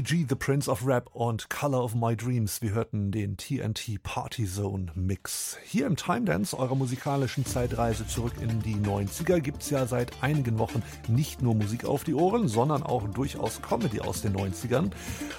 G, The Prince of Rap und Color of My Dreams. Wir hörten den TNT Party Zone Mix. Hier im Time Dance, eurer musikalischen Zeitreise zurück in die 90er, gibt's ja seit einigen Wochen nicht nur Musik auf die Ohren, sondern auch durchaus Comedy aus den 90ern.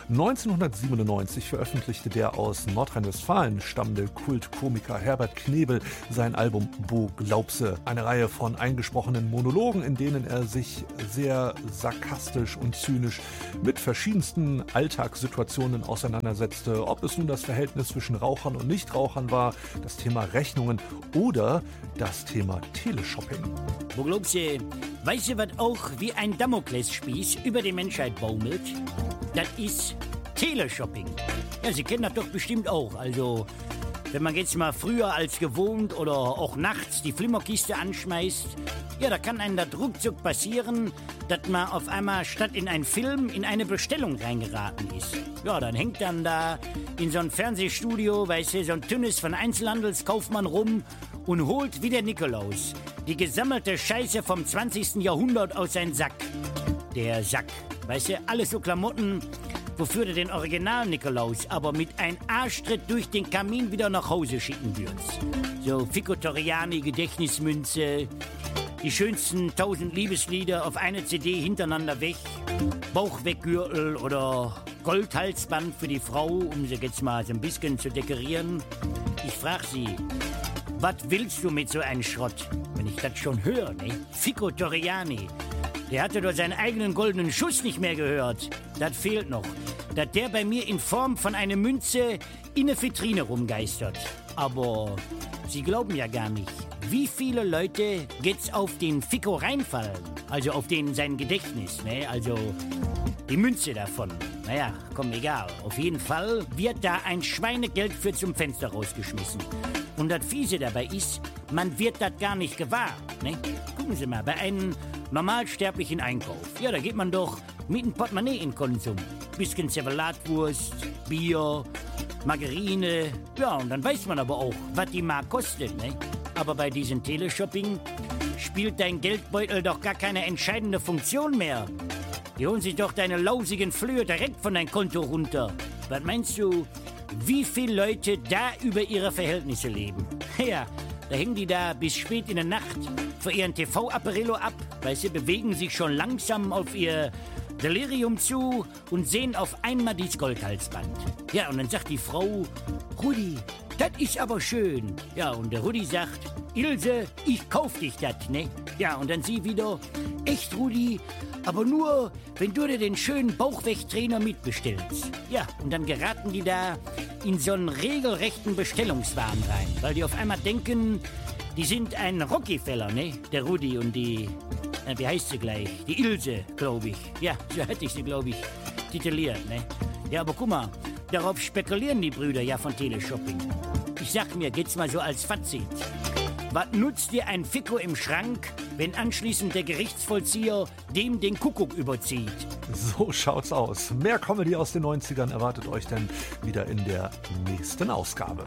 1997 veröffentlichte der aus Nordrhein-Westfalen stammende Kultkomiker Herbert Knebel sein Album Bo Glaubse. Eine Reihe von eingesprochenen Monologen, in denen er sich sehr sarkastisch und zynisch mit verschiedensten Alltagssituationen auseinandersetzte, ob es nun das Verhältnis zwischen Rauchern und Nichtrauchern war, das Thema Rechnungen oder das Thema Teleshopping. Wo glaubst du, weißt du, was auch wie ein Damoklesspieß über die Menschheit baumelt? Das ist Teleshopping. Ja, Sie kennen das doch bestimmt auch. Also, wenn man jetzt mal früher als gewohnt oder auch nachts die Flimmerkiste anschmeißt, ja, da kann einem das ruckzuck passieren, dass man auf einmal statt in einen Film in eine Bestellung reingeraten ist. Ja, dann hängt dann da in so ein Fernsehstudio, weißt du, so ein Tünnes von Einzelhandelskaufmann rum und holt wie der Nikolaus die gesammelte Scheiße vom 20. Jahrhundert aus seinem Sack. Der Sack, weißt du, alles so Klamotten, wofür du den Original-Nikolaus aber mit einem Arschtritt durch den Kamin wieder nach Hause schicken würdest. So Fico Torriani Gedächtnismünze, die schönsten 1000 Liebeslieder auf eine CD hintereinander weg, Bauchweggürtel oder Goldhalsband für die Frau, um sie jetzt mal so ein bisschen zu dekorieren. Ich frag sie, was willst du mit so einem Schrott? Wenn ich das schon höre, ne? Fico Torriani, der hatte doch seinen eigenen goldenen Schuss nicht mehr gehört. Das fehlt noch. Dass der bei mir in Form von einer Münze in eine Vitrine rumgeistert. Aber Sie glauben ja gar nicht, wie viele Leute jetzt auf den Fico reinfallen. Also auf den sein Gedächtnis, ne? Also die Münze davon. Naja, komm, egal. Auf jeden Fall wird da ein Schweinegeld für zum Fenster rausgeschmissen. Und das Fiese dabei ist, man wird das gar nicht gewahr, ne? Gucken Sie mal, bei einem normalsterblichen Einkauf, ja, da geht man doch mit einem Portemonnaie in Konsum. Bisschen Zervelatwurst, Bier, Margarine, ja, und dann weiß man aber auch, was die Mark kostet, ne? Aber bei diesem Teleshopping spielt dein Geldbeutel doch gar keine entscheidende Funktion mehr. Die holen sich doch deine lausigen Flöhe direkt von dein Konto runter. Was meinst du, wie viele Leute da über ihre Verhältnisse leben? Ja, da hängen die da bis spät in der Nacht vor ihren TV-Apparillo ab, weil sie bewegen sich schon langsam auf ihr Delirium zu und sehen auf einmal dieses Goldhalsband. Ja, und dann sagt die Frau, Rudi, das ist aber schön. Ja, und der Rudi sagt, Ilse, ich kauf dich das, ne? Ja, und dann sie wieder, echt, Rudi, aber nur, wenn du dir den schönen Bauchwegtrainer mitbestellst. Ja, und dann geraten die da in so einen regelrechten Bestellungswahn rein, weil die auf einmal denken, die sind ein Rockefeller, ne? Der Rudi und die, wie heißt sie gleich? Die Ilse, glaube ich. Ja, so hätte ich sie, glaube ich, tituliert, ne? Ja, aber guck mal, darauf spekulieren die Brüder ja von Teleshopping. Ich sag mir, geht's mal so als Fazit. Was nutzt dir ein Fico im Schrank, wenn anschließend der Gerichtsvollzieher dem den Kuckuck überzieht? So schaut's aus. Mehr Comedy aus den 90ern erwartet euch dann wieder in der nächsten Ausgabe.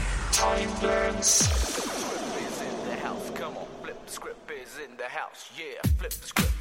Time Dance. Is in the house, come on, flip the script is in the house, yeah, flip the script.